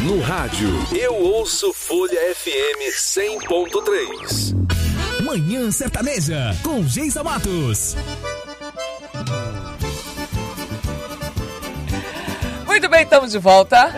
no rádio. Eu ouço Folha FM 100.3. Manhã Sertaneja, com Geisa Matos. Muito bem, estamos de volta.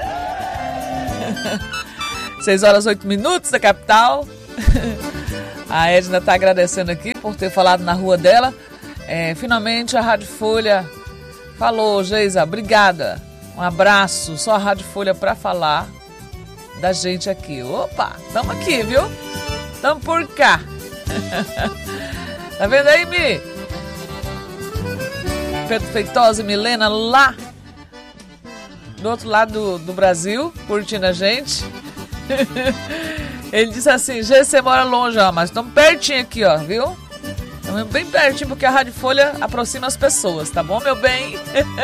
6h08 da capital. A Edna está agradecendo aqui por ter falado na rua dela. Finalmente a Rádio Folha falou, Geisa, obrigada. Um abraço, só a Rádio Folha para falar da gente aqui. Opa, estamos aqui, viu? Estamos por cá. Tá vendo aí, Mi? Pedro Feitosa e Milena lá do outro lado do Brasil, curtindo a gente. Ele disse assim, Gê, você mora longe, ó, mas estamos pertinho aqui, ó, viu? Estamos bem pertinho, porque a Rádio Folha aproxima as pessoas, tá bom, meu bem?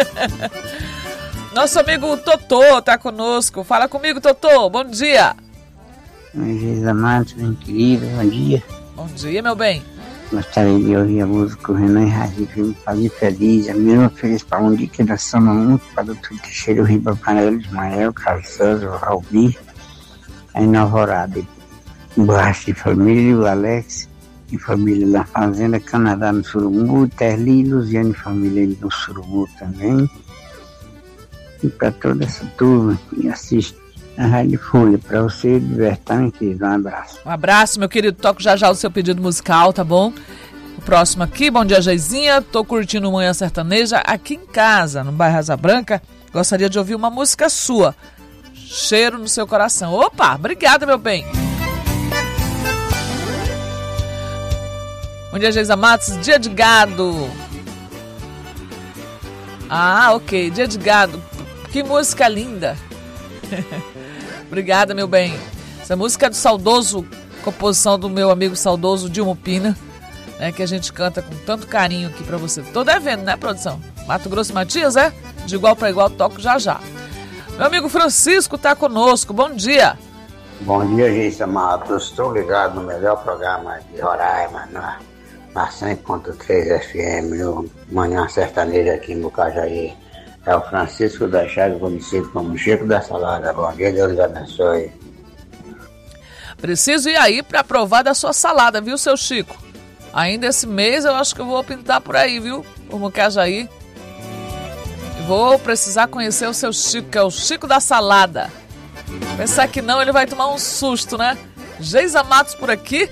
Nosso amigo Totô tá conosco. Fala comigo, Totô, bom dia. Geisa Matos, bem querido, bom dia. Bom dia, meu bem. Gostaria de ouvir a música Renan e Razi, que me fazia feliz. A mesma feliz para um dia que nós somos muito para o Doutor Teixeira, o Riba Panela, Ismael, Carlos Souza, o Raul, a Inavorada, o Borracha de Família, o Alex, e família da Fazenda, Canadá no Surumbu, Terli e Luziane, família no Surumbu também. E para toda essa turma que assiste a Rádio Folha, para você divertir, meu querido, um abraço. Um abraço, meu querido, toco já o seu pedido musical, tá bom? O próximo aqui, bom dia, Geizinha, tô curtindo Manhã Sertaneja aqui em casa, no bairro Asa Branca, gostaria de ouvir uma música sua, Cheiro no Seu Coração. Opa, obrigada, meu bem. Bom dia, Geisa Matos, dia de gado. Ah, ok, dia de gado. Que música linda. Obrigada, meu bem. Essa música é do saudoso, composição do meu amigo saudoso Dilmo Pina, né, que a gente canta com tanto carinho aqui pra você. Tô devendo, né, produção? Mato Grosso e Matias, é? De igual pra igual, toco já já. Meu amigo Francisco tá conosco, bom dia. Bom dia, Geisa Matos. Estou ligado no melhor programa de Roraima, na 100.3 FM, no Manhã Sertaneja aqui no Cajaí. É o Francisco da Chaga, conhecido como Chico da Salada. Bom dia, Deus abençoe. Preciso ir aí para provar da sua salada, viu, seu Chico? Ainda esse mês eu acho que eu vou pintar por aí, viu? Por Mucajaí. Vou precisar conhecer o seu Chico, que é o Chico da Salada. Pensar que não, ele vai tomar um susto, né? Geisa Matos por aqui.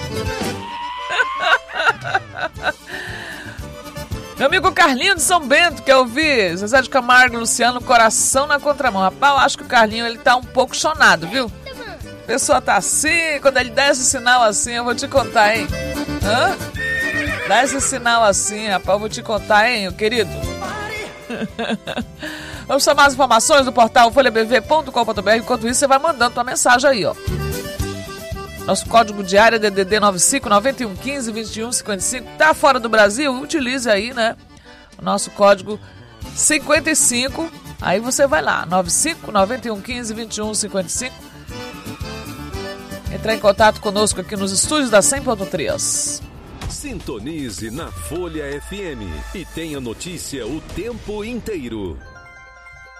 Meu amigo Carlinho de São Bento, quer ouvir? Zezé de Camargo, Luciano, Coração na Contramão. Rapaz, eu acho que o Carlinho, ele tá um pouco chonado, viu? A pessoa tá assim, quando ele dá esse sinal assim, eu vou te contar, hein? Hã? Dá esse sinal assim, rapaz, eu vou te contar, hein, querido? Vamos chamar as informações do portal folhabv.com.br. Enquanto isso, você vai mandando tua mensagem aí, ó. Nosso código de área é DDD 95 91 15 21 55. Tá fora do Brasil? Utilize aí, né? O nosso código 55. Aí você vai lá, 95 91 15 21 55. Entrar em contato conosco aqui nos estúdios da 100.3. Sintonize na Folha FM e tenha notícia o tempo inteiro.